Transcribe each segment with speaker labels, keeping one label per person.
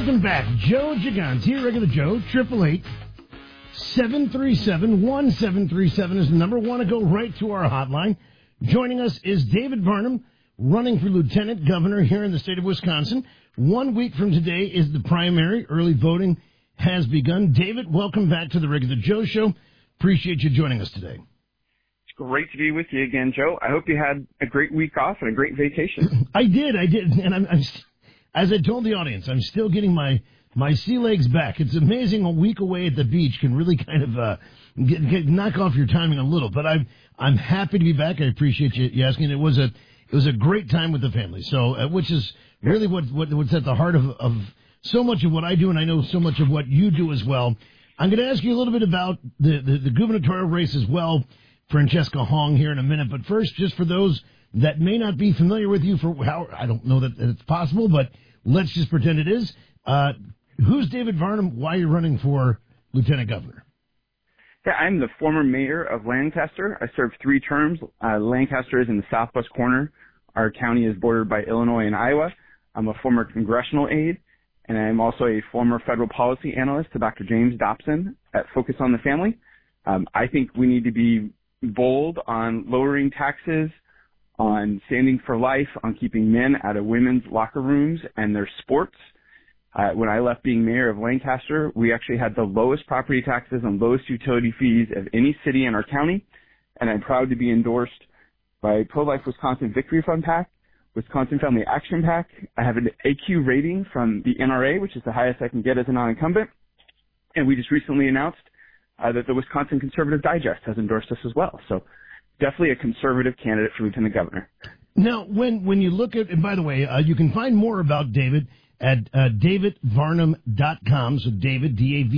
Speaker 1: Welcome back. Joe Gigante here, regular Joe, 888-737-1737 is the number. Want to go right to our hotline. Joining us is David Varnum, running for lieutenant governor here in the state of Wisconsin. 1 week from today is the primary. Early voting has begun. David, welcome back to the regular Joe Show. Appreciate you joining us today.
Speaker 2: It's great to be with you again, Joe. I hope you had a great week off and a great vacation.
Speaker 1: I did. And I'm as I told the audience, I'm still getting my sea legs back. It's amazing a week away at the beach can really kind of knock off your timing a little. But I'm happy to be back. I appreciate you asking. It was a great time with the family. So which is really what's at the heart of so much of what I do, and I know so much of what you do as well. I'm going to ask you a little bit about the gubernatorial race as well, Francesca Hong, here in a minute. But first, just for those that may not be familiar with you, for how I don't know that it's possible, but let's just pretend it is. Who's David Varnum? Why are you running for lieutenant governor?
Speaker 2: Yeah, I'm the former mayor of Lancaster. I served 3 terms. Lancaster is in the southwest corner. Our county is bordered by Illinois and Iowa. I'm a former congressional aide, and I'm also a former federal policy analyst to Dr. James Dobson at Focus on the Family. I think we need to be bold on lowering taxes, on standing for life, on keeping men out of women's locker rooms and their sports. When I left being mayor of Lancaster, we actually had the lowest property taxes and lowest utility fees of any city in our county, and I'm proud to be endorsed by Pro-Life Wisconsin Victory Fund PAC, Wisconsin Family Action PAC. I have an AQ rating from the NRA, which is the highest I can get as a non-incumbent, and we just recently announced that the Wisconsin Conservative Digest has endorsed us as well. So definitely a conservative candidate for lieutenant governor.
Speaker 1: Now, when you look at, and by the way, you can find more about David at davidvarnum.com. So David,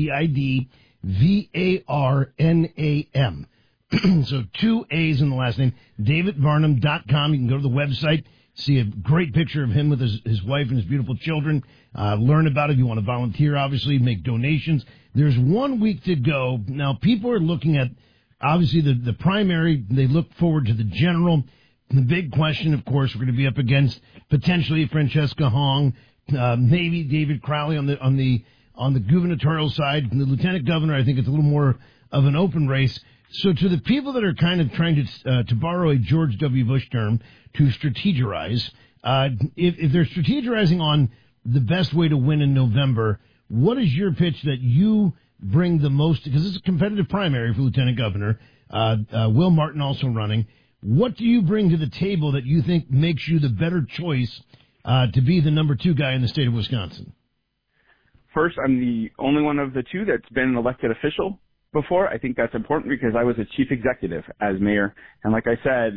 Speaker 1: DavidVarnam. So 2 A's in the last name, davidvarnum.com. You can go to the website, see a great picture of him with his wife and his beautiful children. Learn about it if you want to volunteer, obviously, make donations. There's 1 week to go. Now, people are looking at, obviously, the primary. They look forward to the general. The big question, of course, we're going to be up against potentially Francesca Hong, maybe David Crowley on the gubernatorial side. And the lieutenant governor, I think it's a little more of an open race. So to the people that are kind of trying to borrow a George W. Bush term, to strategize, if they're strategizing on the best way to win in November, what is your pitch that you bring the most? Because it's a competitive primary for lieutenant governor. Will Martin also running. What do you bring to the table that you think makes you the better choice to be the number 2 guy in the state of Wisconsin?
Speaker 2: First, I'm the only one of the 2 that's been an elected official before. I think that's important because I was a chief executive as mayor. And like I said,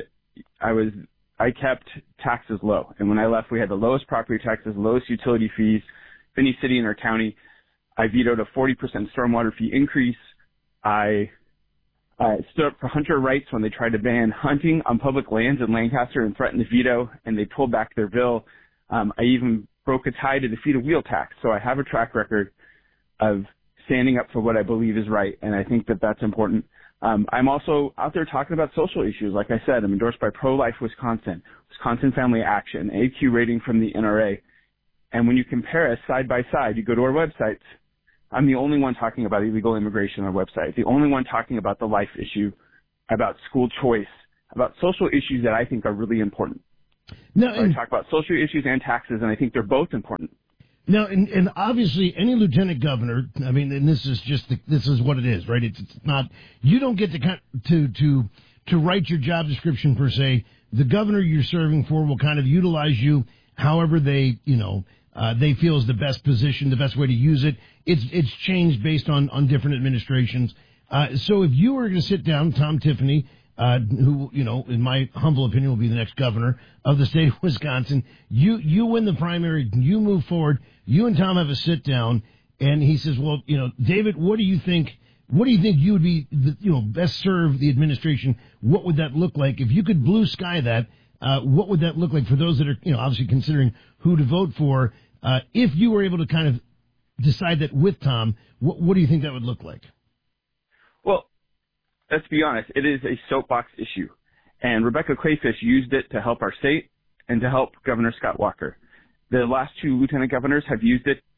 Speaker 2: I kept taxes low. And when I left, we had the lowest property taxes, lowest utility fees of any city in our county. I vetoed a 40% stormwater fee increase. I stood up for hunter rights when they tried to ban hunting on public lands in Lancaster and threatened to veto, and they pulled back their bill. I even broke a tie to defeat a wheel tax. So I have a track record of standing up for what I believe is right, and I think that that's important. I'm also out there talking about social issues. Like I said, I'm endorsed by Pro-Life Wisconsin, Wisconsin Family Action, AQ rating from the NRA. And when you compare us side by side, you go to our websites, I'm the only one talking about illegal immigration on our website, the only one talking about the life issue, about school choice, about social issues that I think are really important.
Speaker 1: Now,
Speaker 2: I talk about social issues and taxes, and I think they're both important.
Speaker 1: Now, and obviously, any lieutenant governor, I mean, and this is what it is, right? It's not, you don't get to write your job description per se. The governor you're serving for will kind of utilize you however they feel is the best position, the best way to use it. It's changed based on different administrations. So if you were going to sit down, Tom Tiffany, who, in my humble opinion, will be the next governor of the state of Wisconsin, you win the primary, you move forward, you and Tom have a sit down, and he says, well, David, what do you think you would be, best serve the administration? What would that look like? If you could blue sky that, what would that look like for those that are, obviously considering who to vote for? If you were able to kind of decide that with Tom, what do you think that would look like?
Speaker 2: Well, let's be honest, it is a soapbox issue. And Rebecca Clayfish used it to help our state and to help Governor Scott Walker. The last 2 lieutenant governors have used it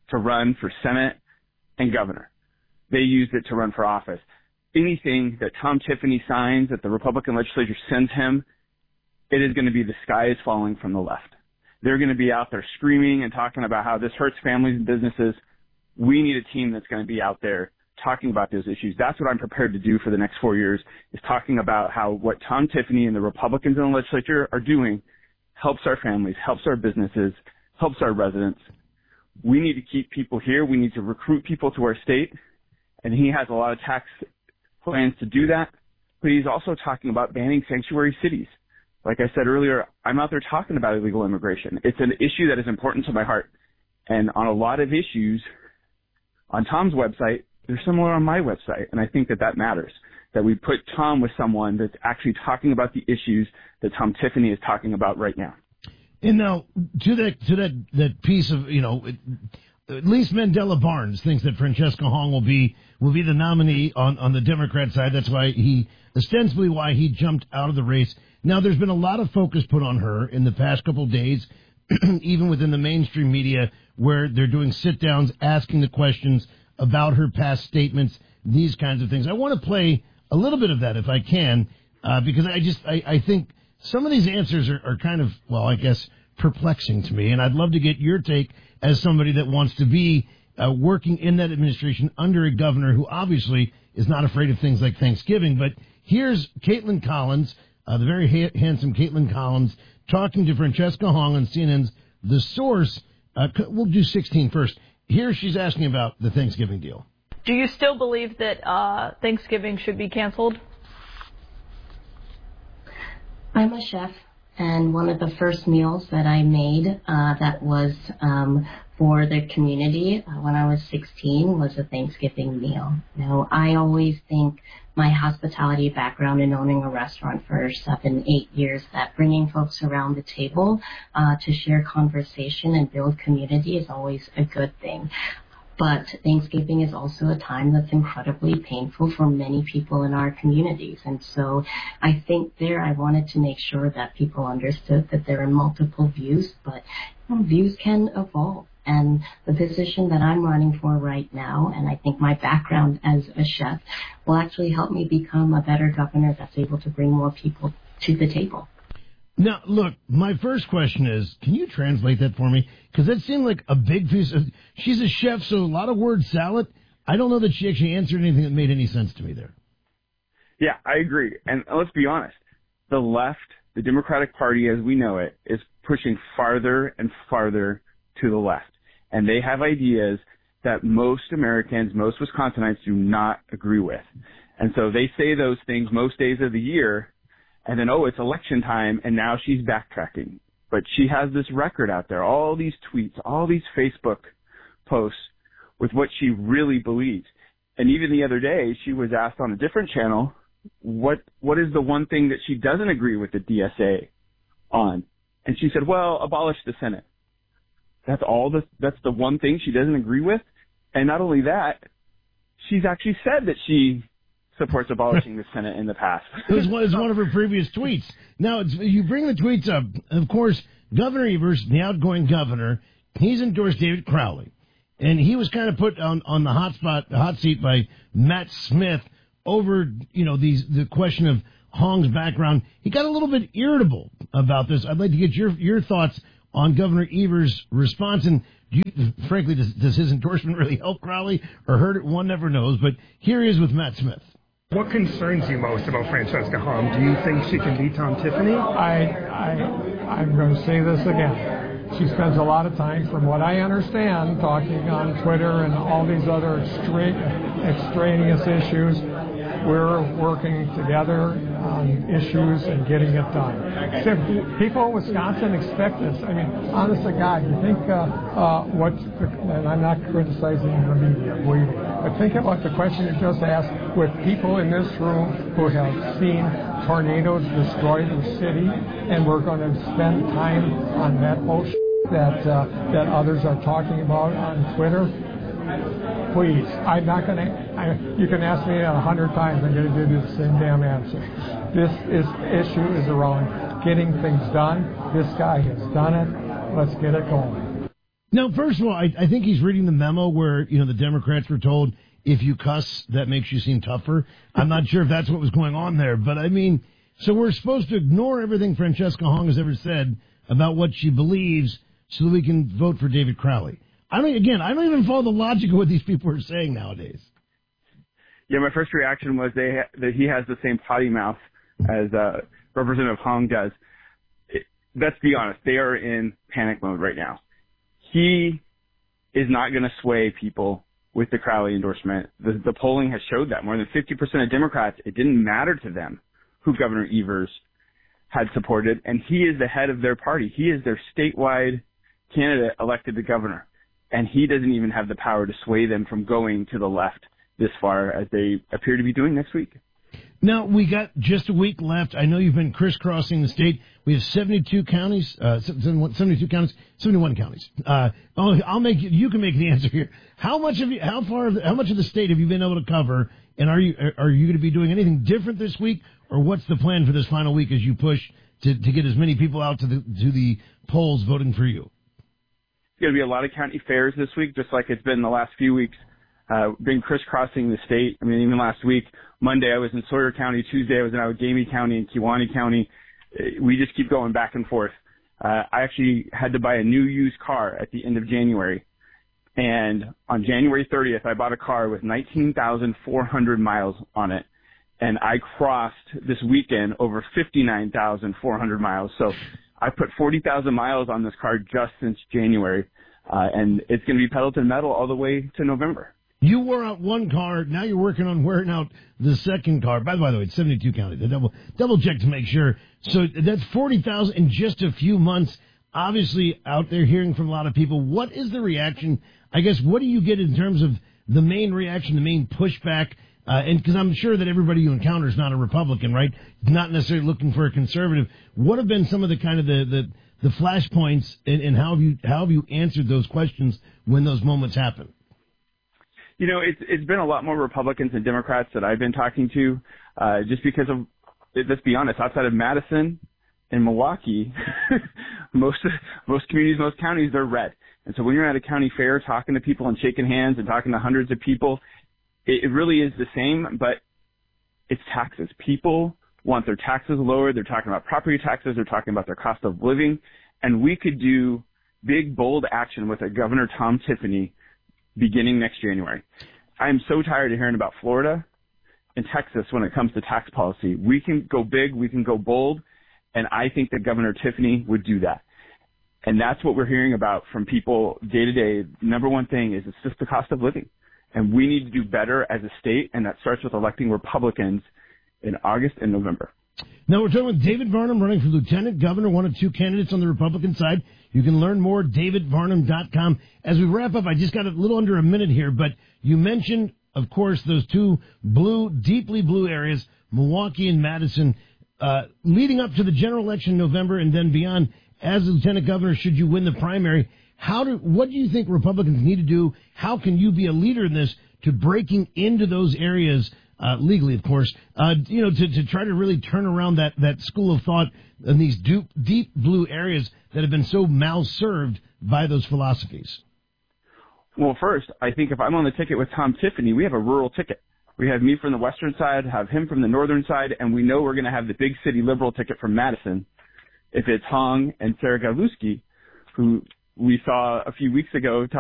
Speaker 2: to run for Senate and governor. They used it to run for office. Anything that Tom Tiffany signs that the Republican legislature sends him, it is going to be the sky is falling from the left. They're going to be out there screaming and talking about how this hurts families and businesses. We need a team that's going to be out there talking about those issues. That's what I'm prepared to do for the next 4 years, is talking about how what Tom Tiffany and the Republicans in the legislature are doing helps our families, helps our businesses, helps our residents. We need to keep people here. We need to recruit people to our state. And he has a lot of tax plans to do that. But he's also talking about banning sanctuary cities. Like I said earlier, I'm out there talking about illegal immigration. It's an issue that is important to my heart. And on a lot of issues on Tom's website, they're similar on my website. And I think that that matters, that we put Tom with someone that's actually talking about the issues that Tom Tiffany is talking about right now.
Speaker 1: And now, to that piece of, at least Mandela Barnes thinks that Francesca Hong will be the nominee on the Democrat side. That's why ostensibly why he jumped out of the race. Now, there's been a lot of focus put on her in the past couple of days, even within the mainstream media, where they're doing sit-downs, asking the questions about her past statements, these kinds of things. I want to play a little bit of that if I can, because I think some of these answers are kind of, well, I guess, perplexing to me, and I'd love to get your take as somebody that wants to be working in that administration under a governor who obviously is not afraid of things like Thanksgiving. But here's Caitlin Collins, the very handsome Caitlin Collins, talking to Francesca Hong on CNN's The Source. We'll do 16 first. Here she's asking about the Thanksgiving deal.
Speaker 3: Do you still believe that Thanksgiving should be canceled?
Speaker 4: I'm a chef, and one of the first meals that I made that was for the community when I was 16 was a Thanksgiving meal. Now, I always think my hospitality background in owning a restaurant for 7-8 years, that bringing folks around the table to share conversation and build community is always a good thing. But Thanksgiving is also a time that's incredibly painful for many people in our communities. And so I think I wanted to make sure that people understood that there are multiple views, but views can evolve. And the position that I'm running for right now, and I think my background as a chef, will actually help me become a better governor that's able to bring more people to the table.
Speaker 1: Now, look, my first question is, can you translate that for me? Because that seemed like a big piece of... She's a chef, so a lot of word salad. I don't know that she actually answered anything that made any sense to me there.
Speaker 2: Yeah, I agree. And let's be honest. The left, the Democratic Party as we know it, is pushing farther and farther to the left. And they have ideas that most Americans, most Wisconsinites do not agree with. And so they say those things most days of the year, and then, it's election time, and now she's backtracking. But she has this record out there, all these tweets, all these Facebook posts with what she really believes. And even the other day, she was asked on a different channel, what is the one thing that she doesn't agree with the DSA on? And she said, well, abolish the Senate. That's the one thing she doesn't agree with. And not only that, she's actually said that she supports abolishing the Senate in the past.
Speaker 1: It was one of her previous tweets. Now, you bring the tweets up. Of course, Governor Evers, the outgoing governor, he's endorsed David Crowley. And he was kind of put on the hot seat by Matt Smith over, the question of Hong's background. He got a little bit irritable about this. I'd like to get your thoughts on Governor Evers' response. And frankly, does his endorsement really help Crowley or hurt it? One never knows. But here he is with Matt Smith.
Speaker 5: What concerns you most about Francesca Hong? Do you think she can beat Tom Tiffany?
Speaker 6: I'm going to say this again. She spends a lot of time, from what I understand, talking on Twitter and all these other extraneous issues. We're working together on issues and getting it done. So people in Wisconsin expect this. I mean, honest to God, you think and I'm not criticizing the media, believe me, but think about the question you just asked with people in this room who have seen tornadoes destroy the city, and we're going to spend time on that bullshit that others are talking about on Twitter. Please, I'm not going to. You can ask me 100 times. I'm going to give you the same damn answer. This issue is around getting things done. This guy has done it. Let's get it going.
Speaker 1: Now, first of all, I think he's reading the memo where, the Democrats were told, if you cuss, that makes you seem tougher. I'm not sure if that's what was going on there, but so we're supposed to ignore everything Francesca Hong has ever said about what she believes so that we can vote for David Crowley. I don't even follow the logic of what these people are saying nowadays.
Speaker 2: Yeah, my first reaction was that he has the same potty mouth as Representative Hong does. Let's be honest, they are in panic mode right now. He is not going to sway people with the Crowley endorsement. The polling has showed that. More than 50% of Democrats, it didn't matter to them who Governor Evers had supported, and he is the head of their party. He is their statewide candidate elected to governor, and he doesn't even have the power to sway them from going to the left this far as they appear to be doing next week.
Speaker 1: Now, we got just a week left. I know you've been crisscrossing the state. We have 72 counties, 71 counties. You can make the answer here. How much of the state have you been able to cover? And are you going to be doing anything different this week, or what's the plan for this final week as you push to get as many people out to the polls voting for you?
Speaker 2: It's going to be a lot of county fairs this week, just like it's been the last few weeks. Been crisscrossing the state. Even last week, Monday I was in Sawyer County, Tuesday I was in Outagamie County and Kewaunee County. We just keep going back and forth. I actually had to buy a new used car at the end of January. And on January 30th, I bought a car with 19,400 miles on it. And I crossed this weekend over 59,400 miles. So I put 40,000 miles on this car just since January. And it's going to be pedal to the metal all the way to November.
Speaker 1: You wore out one car. Now you're working on wearing out the second car. By the way, it's 72 counties. Double check to make sure. So that's 40,000 in just a few months. Obviously, out there hearing from a lot of people. What is the reaction? I guess, what do you get in terms of the main reaction, the main pushback? And because I'm sure that everybody you encounter is not a Republican, right? Not necessarily looking for a conservative. What have been some of the kind of the flashpoints, and how have you answered those questions when those moments happen?
Speaker 2: It's been a lot more Republicans than Democrats that I've been talking to, just because of, let's be honest, outside of Madison and Milwaukee, most communities, most counties, they're red. And so when you're at a county fair talking to people and shaking hands and talking to hundreds of people, it really is the same, but it's taxes. People want their taxes lowered. They're talking about property taxes. They're talking about their cost of living. And we could do big, bold action with Governor Tom Tiffany beginning next January. I am so tired of hearing about Florida and Texas when it comes to tax policy. We can go big, we can go bold, and I think that Governor Tiffany would do that. And that's what we're hearing about from people day to day. Number one thing is it's just the cost of living. And we need to do better as a state, and that starts with electing Republicans in August and November.
Speaker 1: Now we're talking with David Varnum running for lieutenant governor, one of two candidates on the Republican side. You can learn more, davidvarnum.com. As we wrap up, I just got a little under a minute here, but you mentioned, of course, those two deeply blue areas, Milwaukee and Madison, leading up to the general election in November and then beyond. As lieutenant governor, should you win the primary, what do you think Republicans need to do? How can you be a leader in this to breaking into those areas, legally, of course, to try to really turn around that school of thought in these deep blue areas that have been so mal-served by those philosophies?
Speaker 2: Well, first, I think if I'm on the ticket with Tom Tiffany, we have a rural ticket. We have me from the western side, have him from the northern side, and we know we're going to have the big city liberal ticket from Madison. If it's Hong and Sarah Gawlewski, who we saw a few weeks ago